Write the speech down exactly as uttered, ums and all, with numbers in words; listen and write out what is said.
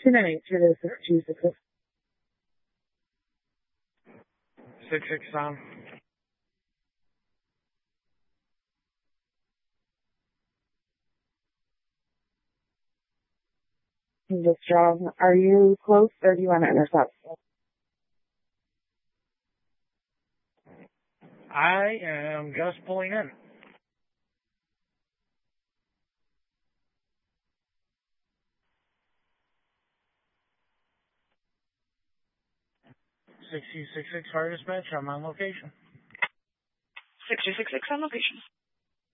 two nine eight two two six six. Six six on. Just strong. Are you close or do you want to intercept? I am just pulling in. six two six six fire dispatch, I'm on location. six two six six on location.